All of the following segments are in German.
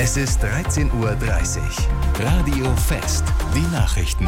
Es ist 13:30 Uhr. Radio Fest. Die Nachrichten.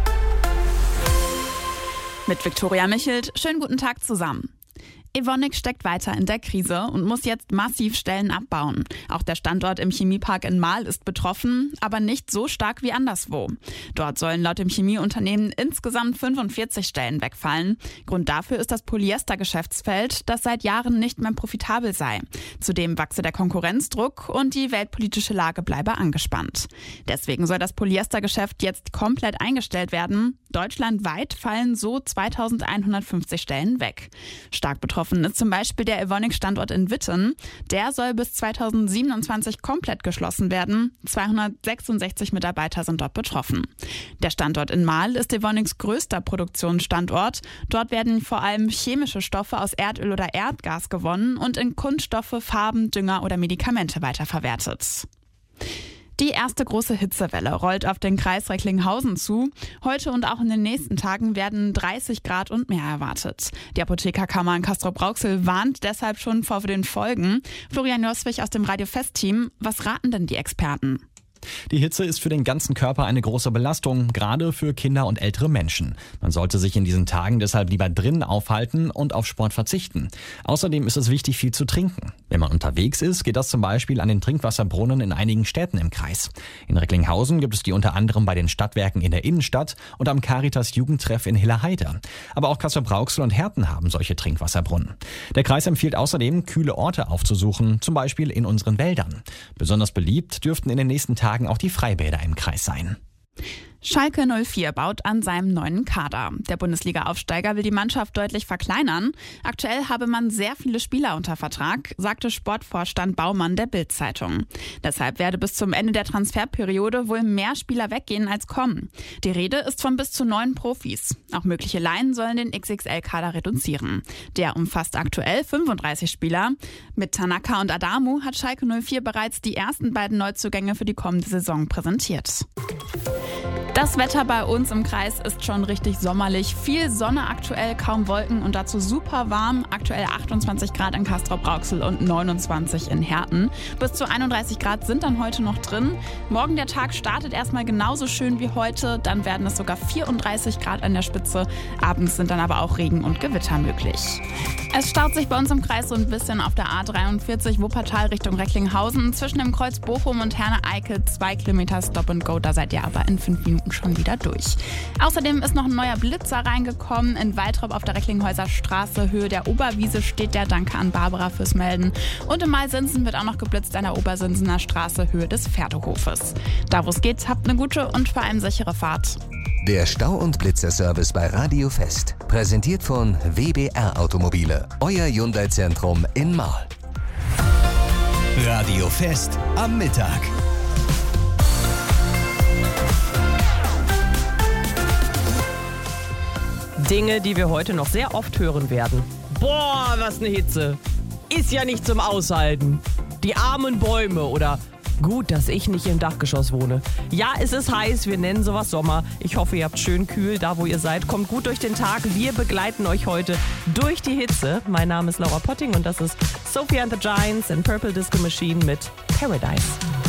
Mit Viktoria Michelt. Schönen guten Tag zusammen. Evonik steckt weiter in der Krise und muss jetzt massiv Stellen abbauen. Auch der Standort im Chemiepark in Marl ist betroffen, aber nicht so stark wie anderswo. Dort sollen laut dem Chemieunternehmen insgesamt 45 Stellen wegfallen. Grund dafür ist das Polyester-Geschäftsfeld, das seit Jahren nicht mehr profitabel sei. Zudem wachse der Konkurrenzdruck und die weltpolitische Lage bleibe angespannt. Deswegen soll das Polyestergeschäft jetzt komplett eingestellt werden. Deutschlandweit fallen so 2150 Stellen weg. Stark betroffen ist zum Beispiel der Evonik-Standort in Witten. Der soll bis 2027 komplett geschlossen werden. 266 Mitarbeiter sind dort betroffen. Der Standort in Marl ist Evoniks größter Produktionsstandort. Dort werden vor allem chemische Stoffe aus Erdöl oder Erdgas gewonnen und in Kunststoffe, Farben, Dünger oder Medikamente weiterverwertet. Die erste große Hitzewelle rollt auf den Kreis Recklinghausen zu. Heute und auch in den nächsten Tagen werden 30 Grad und mehr erwartet. Die Apothekerkammer in Castrop-Rauxel warnt deshalb schon vor den Folgen. Florian Joswig aus dem Radio Fest-Team. Was raten denn die Experten? Die Hitze ist für den ganzen Körper eine große Belastung, gerade für Kinder und ältere Menschen. Man sollte sich in diesen Tagen deshalb lieber drinnen aufhalten und auf Sport verzichten. Außerdem ist es wichtig, viel zu trinken. Wenn man unterwegs ist, geht das zum Beispiel an den Trinkwasserbrunnen in einigen Städten im Kreis. In Recklinghausen gibt es die unter anderem bei den Stadtwerken in der Innenstadt und am Caritas Jugendtreff in Hilleheide. Aber auch Castrop-Rauxel und Herten haben solche Trinkwasserbrunnen. Der Kreis empfiehlt außerdem, kühle Orte aufzusuchen, zum Beispiel in unseren Wäldern. Besonders beliebt dürften in den nächsten Tagen auch die Freibäder im Kreis sein. Schalke 04 baut an seinem neuen Kader. Der Bundesliga-Aufsteiger will die Mannschaft deutlich verkleinern. Aktuell habe man sehr viele Spieler unter Vertrag, sagte Sportvorstand Baumann der Bild-Zeitung. Deshalb werde bis zum Ende der Transferperiode wohl mehr Spieler weggehen als kommen. Die Rede ist von bis zu 9 Profis. Auch mögliche Leihen sollen den XXL-Kader reduzieren. Der umfasst aktuell 35 Spieler. Mit Tanaka und Adamu hat Schalke 04 bereits die ersten beiden Neuzugänge für die kommende Saison präsentiert. Das Wetter bei uns im Kreis ist schon richtig sommerlich. Viel Sonne aktuell, kaum Wolken und dazu super warm. Aktuell 28 Grad in Castrop-Rauxel und 29 in Herten. Bis zu 31 Grad sind dann heute noch drin. Morgen der Tag startet erstmal genauso schön wie heute. Dann werden es sogar 34 Grad an der Spitze. Abends sind dann aber auch Regen und Gewitter möglich. Es staut sich bei uns im Kreis so ein bisschen auf der A43 Wuppertal Richtung Recklinghausen. Zwischen dem Kreuz Bochum und Herne-Eickel 2 Kilometer Stop and Go. Da seid ihr aber in 5 Minuten schon wieder durch. Außerdem ist noch ein neuer Blitzer reingekommen. In Waltrop auf der Recklinghäuser Straße, Höhe der Oberwiese steht der. Danke an Barbara fürs Melden. Und in Malsinsen wird auch noch geblitzt an der Obersinsener Straße, Höhe des Pferdehofes. Da wo es geht, habt eine gute und vor allem sichere Fahrt. Der Stau- und Blitzerservice bei Radio Fest. Präsentiert von WBR Automobile. Euer Hyundai-Zentrum in Marl. Radio Fest am Mittag. Dinge, die wir heute noch sehr oft hören werden. Boah, was eine Hitze. Ist ja nicht zum Aushalten. Die armen Bäume oder gut, dass ich nicht im Dachgeschoss wohne. Ja, es ist heiß, wir nennen sowas Sommer. Ich hoffe, ihr habt schön kühl da, wo ihr seid. Kommt gut durch den Tag. Wir begleiten euch heute durch die Hitze. Mein Name ist Laura Potting und das ist Sophie and the Giants and Purple Disco Machine mit Paradise.